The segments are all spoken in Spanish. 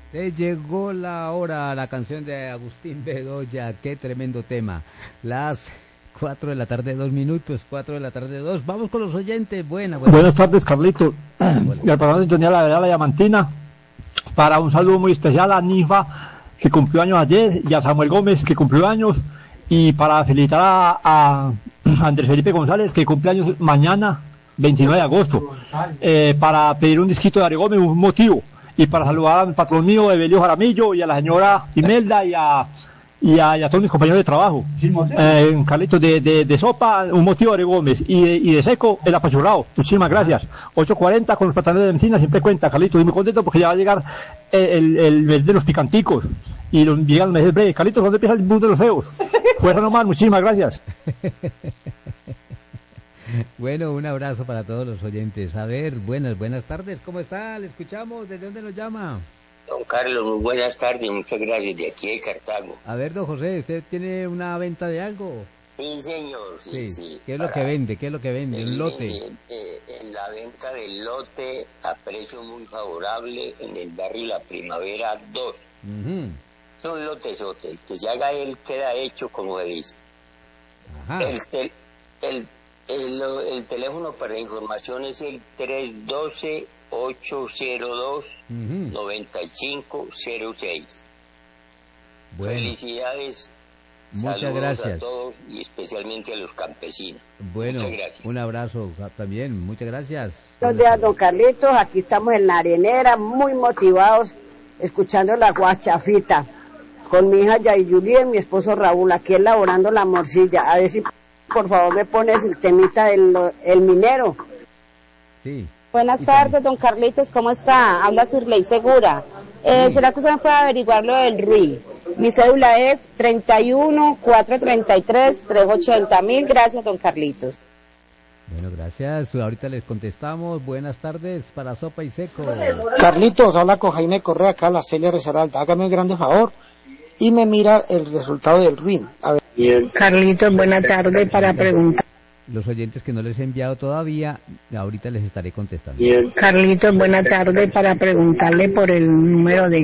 Te llegó la hora, la canción de Agustín Bedoya, qué tremendo tema. Las 4 de la tarde, 2 minutos, 4 de la tarde, 2. Vamos con los oyentes, Buenas tardes, Carlito. Y al programa de Sintonía La Verdad, La Diamantina, para un saludo muy especial a Ninfa, que cumplió años ayer, y a Samuel Gómez, que cumplió años, y para felicitar a Andrés Felipe González, que cumple años mañana, 29 de agosto, para pedir un disquito de Ari Gómez, un motivo, y para saludar al patrón mío, Evelio Jaramillo, y a la señora Imelda, y a todos mis compañeros de trabajo. Carlitos, de sopa, un motivo de Ari Gómez, y de seco, el apachurrado. Muchísimas gracias. 8:40 con los patanes de encina, siempre cuenta, Carlitos, estoy muy contento porque ya va a llegar el mes de los picanticos, y llegan los meses breves. Carlitos, ¿dónde empieza el bus de los feos? Fuerza nomás, muchísimas gracias. Bueno, un abrazo para todos los oyentes. A ver, buenas tardes, ¿cómo está? ¿Le escuchamos? ¿Desde dónde nos llama? Don Carlos, muy buenas tardes, muchas gracias, de aquí de Cartago. A ver, don José, ¿usted tiene una venta de algo? Sí, señor, sí. ¿Qué es lo que vende? ¿Un lote? En la venta del lote a precio muy favorable en el barrio La Primavera 2. Es un lotezote, el que se haga él queda hecho, como se dice. Ajá. El teléfono para información es el 312-802-9506. Bueno. Felicidades. Muchas Saludos gracias a todos y especialmente a los campesinos. Bueno, muchas gracias. Un abrazo también, muchas gracias. Buenos días, don Carlitos, aquí estamos en la arenera, muy motivados, escuchando la guachafita, con mi hija Yay Julie y mi esposo Raúl, aquí elaborando la morcilla. A ver si por favor me pones el temita del el minero. Sí. Buenas tardes, don Carlitos, ¿cómo está? Habla Sirley Segura. ¿Será que usted me puede averiguar lo del RUI? Mi cédula es 31-433-380. Mil gracias, don Carlitos. Bueno, gracias. Ahorita les contestamos. Buenas tardes para Sopa y Seco. Carlitos, habla con Jaime Correa, acá la Celia Rezaralda. Hágame un grande favor y me mira el resultado del RUI. A ver. Carlitos, buena tarde para preguntar. Los oyentes que no les he enviado todavía, ahorita les estaré contestando. Carlitos, buena tarde para preguntarle por el número de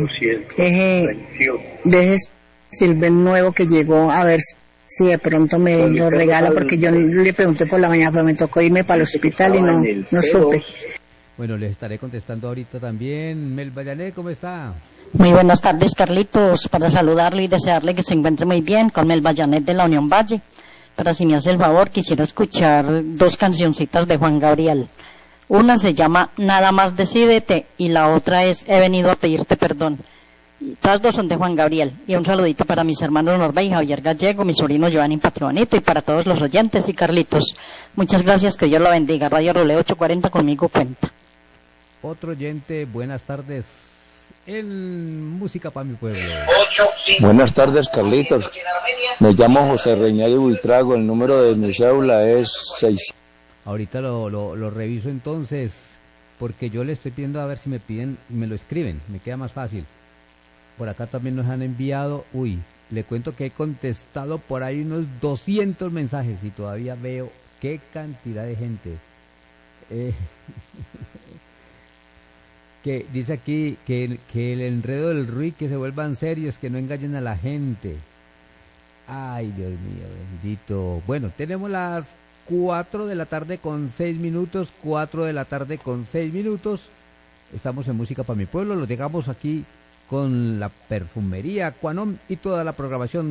ese Silver nuevo que llegó, a ver si de pronto me lo regala, porque yo le pregunté por la mañana, pero me tocó irme para el hospital y no supe. Bueno, les estaré contestando ahorita también. Mel Vallané, ¿cómo está? Muy buenas tardes, Carlitos, para saludarle y desearle que se encuentre muy bien, con Mel Vallanet de la Unión Valle. Pero si me hace el favor, quisiera escuchar 2 cancioncitas de Juan Gabriel. Una se llama Nada más decídete y la otra es He venido a pedirte perdón. Todas 2 son de Juan Gabriel. Y un saludito para mis hermanos Norbe y Javier Gallego, mi sobrino Giovanni Patroanito y para todos los oyentes y Carlitos. Muchas gracias, que Dios lo bendiga. Radio Rolé 840, conmigo cuenta. Otro oyente, buenas tardes. En Música para mi pueblo. Buenas tardes, Carlitos. Me llamo José Reñayo Buitrago, el número de mi cédula es 6. Ahorita lo reviso entonces, porque yo le estoy pidiendo a ver si me lo escriben, me queda más fácil. Por acá también nos han enviado, le cuento que he contestado por ahí unos 200 mensajes y todavía veo qué cantidad de gente. Que dice aquí que el enredo del RUI, que se vuelvan serios, que no engañen a la gente. Ay, Dios mío, bendito. Bueno, tenemos las 4 de la tarde con 6 minutos, 4 de la tarde con 6 minutos. Estamos en Música para mi pueblo, lo dejamos aquí con la perfumería Quanom y toda la programación